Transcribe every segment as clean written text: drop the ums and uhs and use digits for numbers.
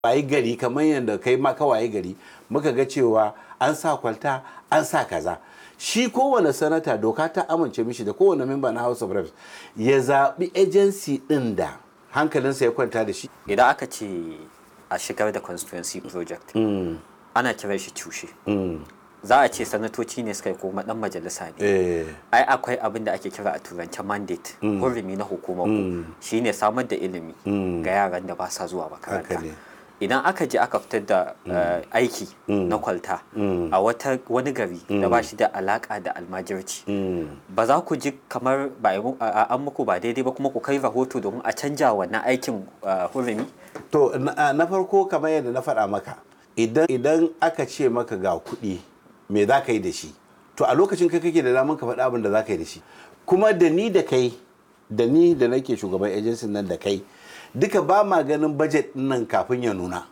wayi gari kamar yadda kai ma ka wayi gari muka ga cewa an sa kwalta an sa kaza shi kowane sanata doka ta amince mishi da kowane memba na House of Reps ya zaɓi agency ɗin da hankalinsa ya kwanta da shi. Idan aka ce a shigar da constituency project ana kiran shi cushe. Za a ce sanatoci ne suka yi kuma dan majalisa ne. Ai akwai abin da ake kira a turance mandate hurumi na hukumar ku shine samar da ilimi ga yaran da ba sa zuwa makaranta. Idan aka je aka fitar da aiki na kwalta a wani gari da ba shi da alaka da almajirci ba za ku ji kamar an muku ba daidai ba kuma ku kai rahoto domin a canja wannan aikin hurumi? To na farko kamar yadda na faɗa maka idan aka ce maka ga kuɗi me za ka yi da shi to a lokacin kai kake da daman ka faɗa abin da za ka yi da shi kuma da ni da kai da ni da nake shugaban agency nan da kai duka ba ma ganin budget nan kafin ya nuna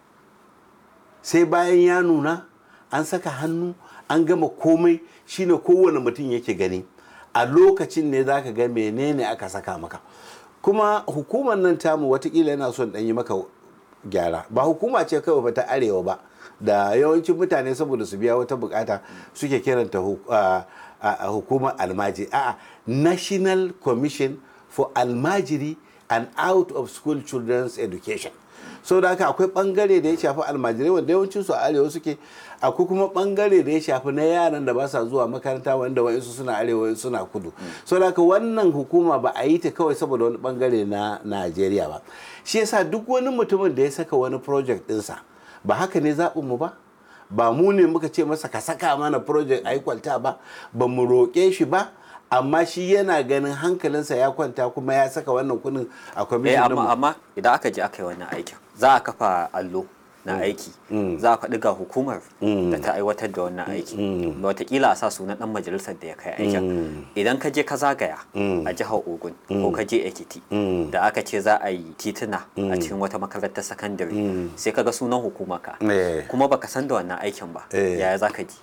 sai bayan ya nuna an saka hannu an gama komai shine kowane mutum yake gani a lokacin ne za ka ga menene aka saka maka kuma hukumar nan tamu watakila yana son ɗan yi maka gyara ba hukuma ce kawai ba ta arewa ba da yawancin mutane saboda su biya wata bukata suke kiranta hukumar almajiri a'a National Commission for Almajiri and Out of School Children's Education so da haka akwai bangare da ya shafi almajirai wanda yawancin su a arewa suke akwai kuma bangare da ya shafi na yaran da ba sa zuwa makaranta wanda wa'insu suna arewa suna kudu so da haka wannan hukuma ba a yi ta kawai saboda wani bangare na Najeriya ba shi yasa duk wani mutumin da ya saka wani project ɗinsa ba haka ne zaɓinmu ba mu ne muka ce masa ka saka mana project a kwalta ba mu roƙe shi ba amma shi yana ganin hankalinsa ya kwanta kuma ya saka wannan kuɗin a kwamishin amma idan aka je aka yi wannan aikin za a kafa allo na aiki za a faɗi ga hukumar da ta aiwatar da wannan aiki watakila a sa sunan ɗan majalisar da ya kai aikin idan ka je ka zagaya a jihar Ogun ko ka je Ekiti da aka ce za a yi tituna a cikin wata makarantar sakandare sai ka ga sunan hukuma ka kuma baka san da wannan aikin ba yaya za ka ji?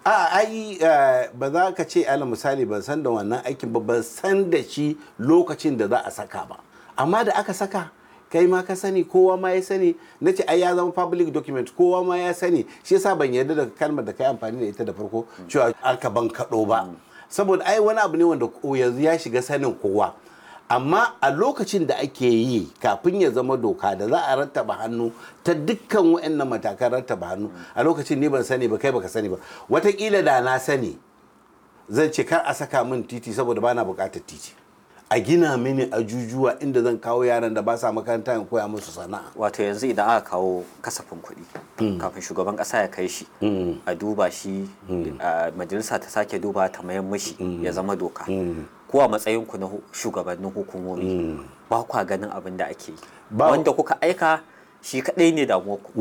Ba za ka ce ala misali ban san da wannan aikin ba ban san da shi lokacin da za a saka ba amma da aka saka kai ma ka sani kowa ma ya sani na ce ai ya zama public document kowa ma ya sani shi yasa ban yarda da kalmar da kai amfani da ita da farko cewa aka ban kaɗo ba saboda ai wani abu ne wanda yanzu ya shiga sanin kowa amma a lokacin da ake yi kafin ya zama doka da za a rattaba hannu ta dukkan waɗannan matakan rattaba hannu a lokacin ni ban sani ba kai baka sani ba watakila da na sani zan ce kar a saka min titi saboda bana buƙatar titi a gina mini ajujuwa inda zan kawo yaran da ba sa makaranta in koya musu sana'a. Wato yanzu idan aka kawo kasafin kuɗi kafin shugaban ƙasa ya kai shi a duba shi majalisa ta sake duba ta mayan mashi ya zama doka ko a matsayin ku na shugabannin hukumomi ba kwa ganin abin da ake yi wanda kuka aika shi kaɗai ne damuwa ku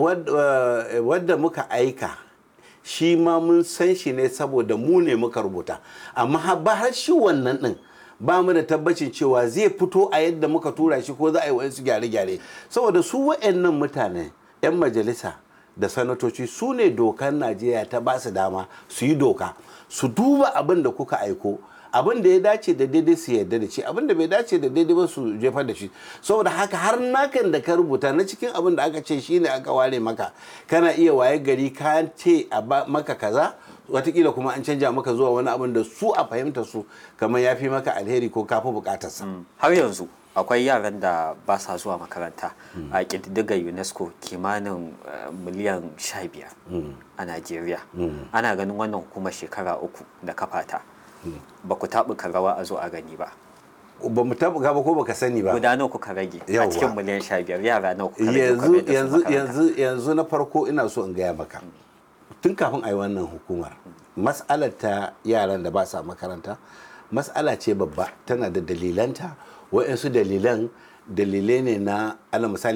wadda muka aika shi ma mun san shi ne saboda mu ne muka rubuta amma ba har shi wannan ɗin ba mu da tabbacin cewa zai fito a yadda muka tura shi ko za a yi wasu gyare-gyare saboda su wa'annan mutane 'yan majalisa da sanatoci su ne dokar Najeriya ta ba su dama su yi doka su duba abin da kuka aiko abin da ya dace da daidai su yarda da shi abin da bai dace da daidai ba su jefar da shi saboda haka har nakan da ka rubuta na cikin abin da aka ce shine aka ware maka kana iya waye gari ka ce a maka kaza watakila kuma an canja maka zuwa wani abin da su a fahimta su kamar ya fi maka alheri ko kafi bukatarsa. Har yanzu akwai yaran da ba sa zuwa makaranta a ƙididdigar UNESCO kimanin miliyan 15 a Najeriya. Ana ganin wannan hukumar shekara 3 da kafata ba ku taɓuka rawa a zo a gani ba. Ba mu taɓuka ba ko baka sani ba. Guda nawa kuka rage a cikin miliyan 15 yara nawa kuka rage? Yanzu na farko ina so in gaya maka. Tun kafin a yi wannan hukumar mas'alar ta yaran da ba sa makaranta mas'ala ce babba tana da dalilanta waɗansu dalilai ne na ala misali